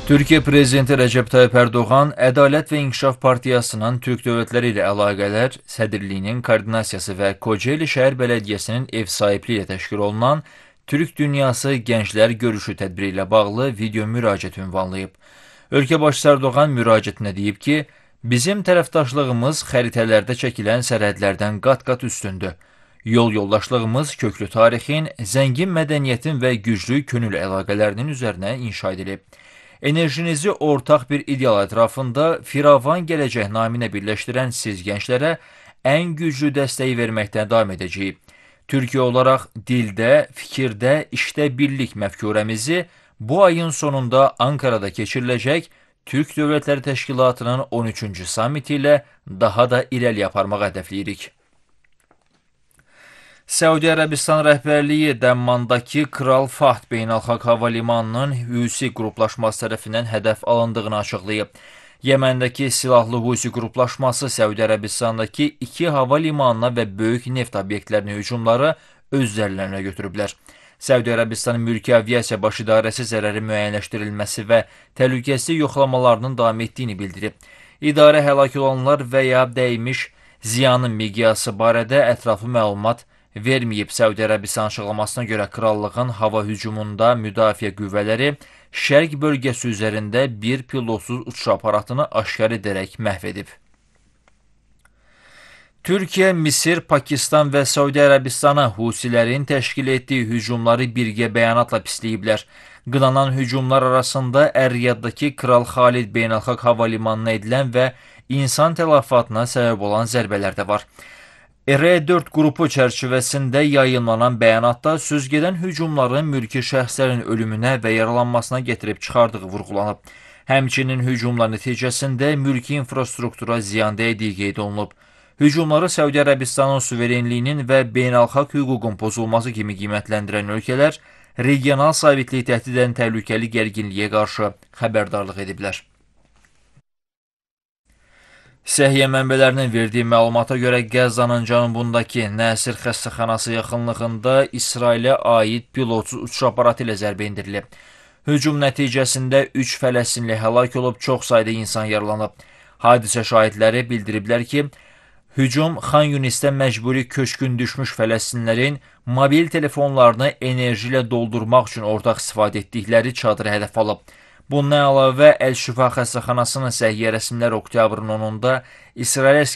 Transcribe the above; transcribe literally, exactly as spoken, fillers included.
Türkiye Prezidenti Rəcəb Tayyip Erdoğan, Ədalət və İnkişaf Partiyasının Türk dövlətləri ilə əlaqələr sədrliyinin koordinasiyası və Kocaeli şəhər bələdiyyəsinin ev sahibliyi ilə təşkil olunan Türk Dünyası Gənclər Görüşü tədbiri ilə bağlı video müraciət ünvanlayıb. Ölkə başçısı Erdoğan müraciətində deyib ki, bizim tərəfdaşlığımız xəritələrdə çəkilən sərhədlərdən qat-qat üstündür. Yol yoldaşlığımız köklü tarixin, zəngin mədəniyyətin və güclü könül əlaqələrinin üzərinə inşa edilib. Enerjinizi ortaq bir ideal ətrafında firavan gələcək naminə birləşdirən siz gənclərə ən güclü dəstəyi verməkdən davam edəcəyik. Türkiyə olaraq dildə, fikirdə, işdə birlik məfkurəmizi bu ayın sonunda Ankara'da keçiriləcək Türk Dövlətləri Təşkilatının on üçüncü samiti ilə daha da irəli aparmağı hədəfləyirik. Səudi Ərəbistan rəhbərliyi Dəmmandakı Kral Fahd Beynəlxalq Hava Limanının Husi qruplaşması tərəfindən hədəf alındığını açıqlayıb. Yəməndəki silahlı Husi qruplaşması Səudi Ərəbistandakı iki hava limanına və böyük neft obyektlərinin hücumları özlərlərinə götürüblər. Səudi Ərəbistanın mülki aviasiya baş idarəsi zərəri müəyyənləşdirilməsi və təhlükəsizlik yoxlamalarının davam etdiyini bildirib. İdarə həlak olanlar və ya dəymiş ziyanın miqyası barədə ətraflı məlumat verməyib. Səudi Ərəbistan açıqlamasına görə krallığın hava hücumunda müdafiə qüvvələri şərq bölgəsi üzərində bir pilotsuz uçuş aparatını aşkar edərək məhv edib. Türkiyə, Misir, Pakistan və Səudi Ərəbistanı Husilərin təşkil etdiyi hücumları birgə bəyanatla pisləyiblər. Qınanan hücumlar arasında Ər-Riyaddakı Kral Xalid Beynəlxalq Hava Limanına edilən və insan tələfatına səbəb olan zərbələr də var. R dörd qrupu çərçivəsində yayınlanan bəyanatda sözgedən hücumların mülki şəxslərin ölümünə və yaralanmasına gətirib çıxardığı vurğulanıb. Həmçinin hücumlar nəticəsində mülki infrastruktura ziyan dəydiyi qeyd olunub. Hücumları Səudi Ərəbistanın suverenliyinin və beynəlxalq hüququn pozulması kimi qiymətləndirən ölkələr regional sabitliyi təhdid edən təhlükəli gərginliyə qarşı xəbərdarlıq ediblər. Səhiyyə mənbələrinin verdiyi məlumata görə Qəzzanın cənubundakı Nəsir xəstəxanası yaxınlığında İsrailə aid pilotsuz uçuş aparatı ilə zərbə endirilib. Hücum nəticəsində üç Fələstinli həlak olub, çox sayda insan yaralanıb. Hadisə şahidləri bildiriblər ki, hücum Xan Yunisdə məcburi köçkün düşmüş Fələstinlərin mobil telefonlarını enerji ilə doldurmaq üçün ortaq istifadə etdikləri çadırı hədəf alıb. Bundan əlavə Əl-Şifa xəstəxanasının səhiyyə rəsmiləri oktyabrın onunda İsrail